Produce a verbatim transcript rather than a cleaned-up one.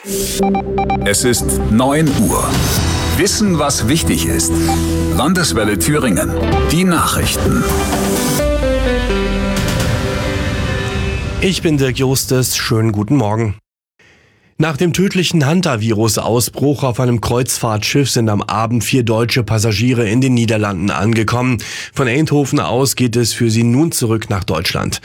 Es ist neun Uhr. Wissen, was wichtig ist. Landeswelle Thüringen. Die Nachrichten. Ich bin Dirk Justes. Schönen guten Morgen. Nach dem tödlichen Hantavirus-Ausbruch auf einem Kreuzfahrtschiff sind am Abend vier deutsche Passagiere in den Niederlanden angekommen. Von Eindhoven aus geht es für sie nun zurück nach Deutschland.